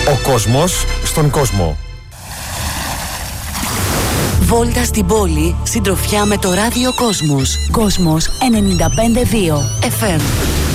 Ο κόσμος στον κόσμο. Βόλτα στην πόλη, συντροφιά με το ράδιο Κόσμος. Κόσμος 95,2 FM.